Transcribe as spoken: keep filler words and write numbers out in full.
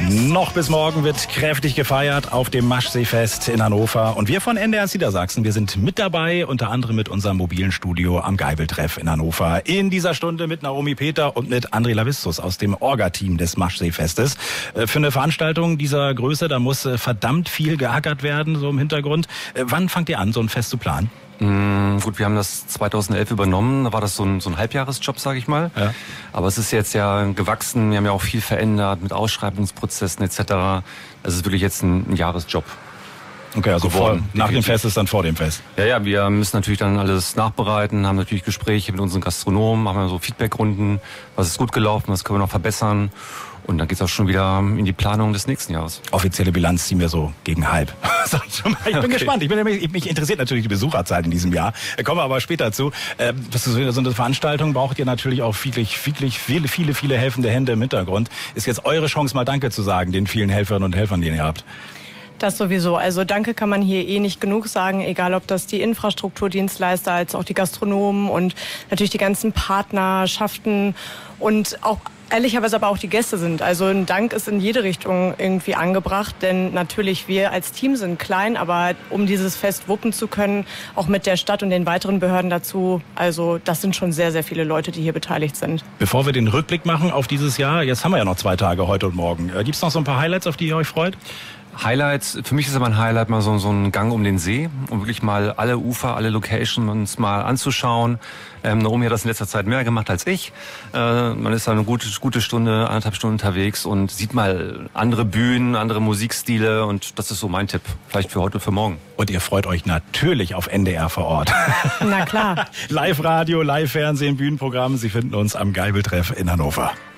Noch bis morgen wird kräftig gefeiert auf dem Maschseefest in Hannover. Und wir von N D R Niedersachsen, wir sind mit dabei, unter anderem mit unserem mobilen Studio am Geibeltreff in Hannover. In dieser Stunde mit Naomi Peter und mit André Lavistus aus dem Orga-Team des Maschseefestes. Für eine Veranstaltung dieser Größe, da muss verdammt viel geackert werden, so im Hintergrund. Wann fangt ihr an, so ein Fest zu planen? Mm, gut, wir haben das zweitausendelf übernommen, da war das so ein, so ein Halbjahresjob, sage ich mal. Ja. Aber es ist jetzt ja gewachsen, wir haben ja auch viel verändert mit Ausschreibungsprozessen et cetera. Es ist wirklich jetzt ein, ein Jahresjob. Okay, also vor, nach dem Fest ist dann vor dem Fest. Ja, ja, wir müssen natürlich dann alles nachbereiten, haben natürlich Gespräche mit unseren Gastronomen, machen wir so Feedbackrunden, was ist gut gelaufen, was können wir noch verbessern. Und dann geht's auch schon wieder in die Planung des nächsten Jahres. Offizielle Bilanz ziehen wir so gegen halb. Ich bin okay. gespannt. Ich bin, mich interessiert natürlich die Besucherzahl in diesem Jahr. Da kommen wir aber später zu. Das ist so eine Veranstaltung, braucht ihr natürlich auch wirklich, wirklich viele, viele, viele helfende Hände im Hintergrund. Ist jetzt eure Chance, mal Danke zu sagen, den vielen Helferinnen und Helfern, die ihr habt. Das sowieso. Also Danke kann man hier eh nicht genug sagen, egal ob das die Infrastrukturdienstleister als auch die Gastronomen und natürlich die ganzen Partnerschaften und auch ehrlicherweise aber auch die Gäste sind. Also ein Dank ist in jede Richtung irgendwie angebracht, denn natürlich wir als Team sind klein, aber um dieses Fest wuppen zu können, auch mit der Stadt und den weiteren Behörden dazu, also das sind schon sehr, sehr viele Leute, die hier beteiligt sind. Bevor wir den Rückblick machen auf dieses Jahr, jetzt haben wir ja noch zwei Tage, heute und morgen. Gibt es noch so ein paar Highlights, auf die ihr euch freut? Highlights, für mich ist aber ein Highlight mal so, so ein Gang um den See, um wirklich mal alle Ufer, alle Locations uns mal anzuschauen. Ähm, Naomi hat das in letzter Zeit mehr gemacht als ich. Äh, man ist da eine gute, gute Stunde, anderthalb Stunden unterwegs und sieht mal andere Bühnen, andere Musikstile und das ist so mein Tipp, vielleicht für heute, für morgen. Und ihr freut euch natürlich auf N D R vor Ort. Na klar. Live-Radio, Live-Fernsehen, Bühnenprogramm, Sie finden uns am Geibeltreff in Hannover.